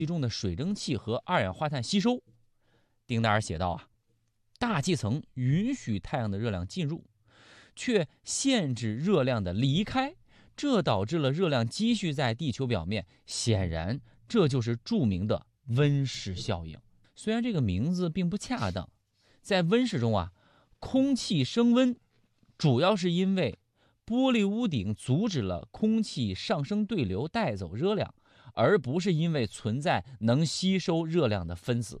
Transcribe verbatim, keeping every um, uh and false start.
其中的水蒸气和二氧化碳吸收。丁达尔写道啊，大气层允许太阳的热量进入，却限制热量的离开，这导致了热量积蓄在地球表面。显然，这就是著名的温室效应。虽然这个名字并不恰当，在温室中啊，空气升温主要是因为玻璃屋顶阻止了空气上升对流带走热量，而不是因为存在能吸收热量的分子。